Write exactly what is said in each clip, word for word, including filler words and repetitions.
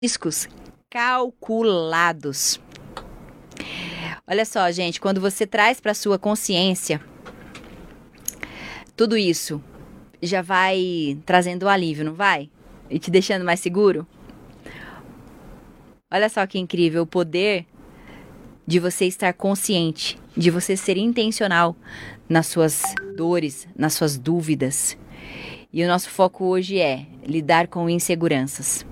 riscos calculados. Olha só, gente, quando você traz para sua consciência tudo isso, já vai trazendo alívio, não vai? E te deixando mais seguro? Olha só que incrível o poder de você estar consciente, de você ser intencional nas suas dores, nas suas dúvidas. E o nosso foco hoje é lidar com inseguranças.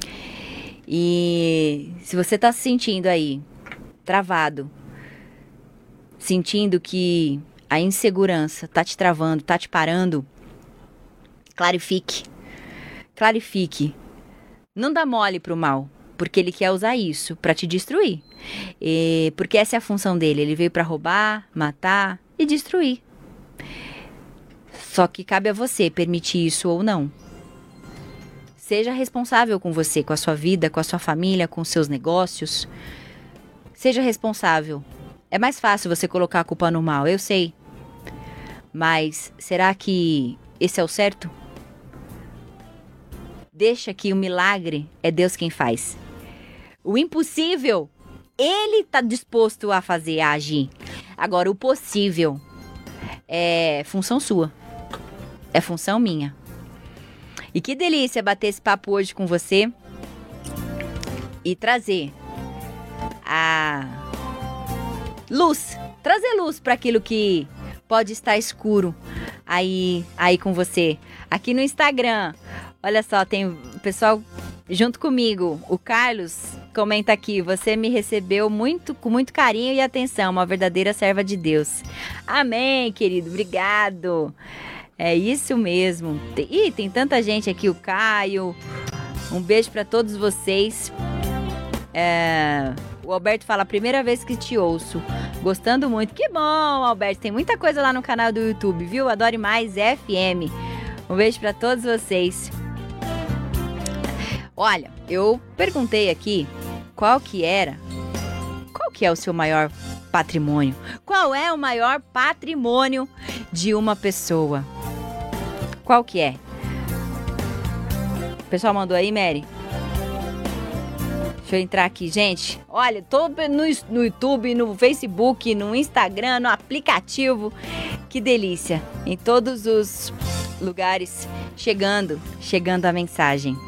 E se você está se sentindo aí travado, sentindo que a insegurança está te travando, está te parando, clarifique. Clarifique. Não dá mole pro mal, porque ele quer usar isso para te destruir. E, porque essa é a função dele. Ele veio para roubar, matar e destruir. Só que cabe a você permitir isso ou não. Seja responsável com você, com a sua vida, com a sua família, com os seus negócios. Seja responsável. É mais fácil você colocar a culpa no mal, eu sei. Mas será que esse é o certo? Deixa que o milagre é Deus quem faz. O impossível, Ele está disposto a fazer, a agir. Agora, o possível é função sua. É função minha. E que delícia bater esse papo hoje com você e trazer a luz, trazer luz para aquilo que pode estar escuro aí, aí com você. Aqui no Instagram, olha só, tem o pessoal junto comigo. O Carlos comenta aqui: você me recebeu muito, com muito carinho e atenção, uma verdadeira serva de Deus. Amém, querido, obrigado. É isso mesmo. Ih, tem tanta gente aqui, o Caio. Um beijo para todos vocês. É, o Alberto fala: primeira vez que te ouço, gostando muito. Que bom, Alberto, tem muita coisa lá no canal do YouTube, viu? Adore Mais F M. Um beijo para todos vocês. Olha, eu perguntei aqui qual que era, qual que é o seu maior patrimônio? Qual é o maior patrimônio de uma pessoa? Qual que é? O pessoal mandou aí, Mary? Deixa eu entrar aqui, gente. Olha, tô no, no YouTube, no Facebook, no Instagram, no aplicativo. Que delícia. Em todos os lugares, chegando, chegando a mensagem.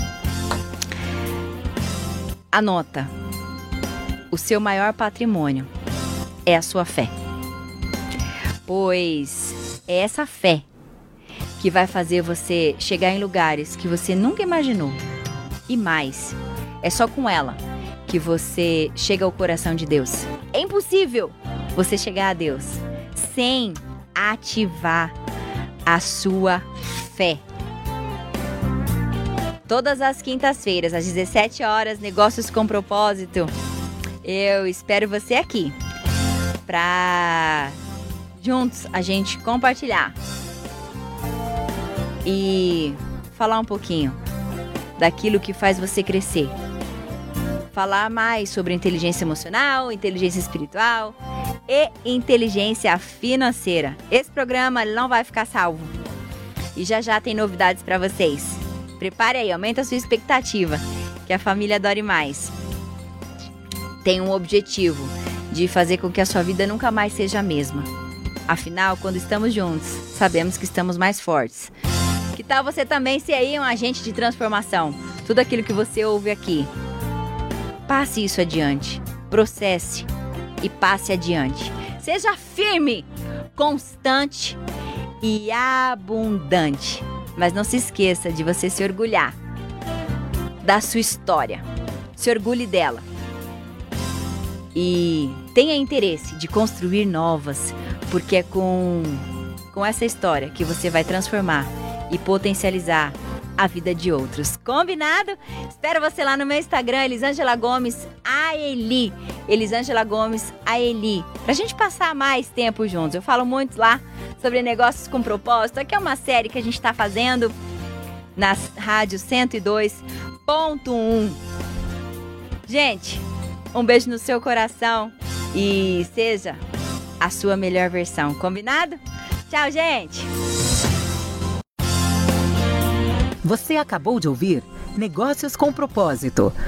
Anota. O seu maior patrimônio é a sua fé. Pois é essa fé que vai fazer você chegar em lugares que você nunca imaginou. E mais, é só com ela que você chega ao coração de Deus. É impossível você chegar a Deus sem ativar a sua fé. Todas as quintas-feiras, às dezessete horas, Negócios com Propósito. Eu espero você aqui para juntos a gente compartilhar e falar um pouquinho daquilo que faz você crescer. Falar mais sobre inteligência emocional, inteligência espiritual e inteligência financeira. Esse programa não vai ficar salvo. E já já tem novidades para vocês. Prepare aí, aumenta a sua expectativa, que a família Adore Mais tem um objetivo de fazer com que a sua vida nunca mais seja a mesma. Afinal, quando estamos juntos, sabemos que estamos mais fortes. Que tal você também ser aí um agente de transformação? Tudo aquilo que você ouve aqui, passe isso adiante, processe e passe adiante. Seja firme, constante e abundante. Mas não se esqueça de você se orgulhar da sua história. Se orgulhe dela. E tenha interesse de construir novas, porque é com, com essa história que você vai transformar e potencializar a vida de outros. Combinado? Espero você lá no meu Instagram, Elisângela Gomes Aeli. Elisângela Gomes Aeli. Pra gente passar mais tempo juntos. Eu falo muito lá sobre negócios com propósito. Aqui é uma série que a gente tá fazendo na rádio cento e dois ponto um. Gente, um beijo no seu coração e seja a sua melhor versão. Combinado? Tchau, gente! Você acabou de ouvir Negócios com Propósito.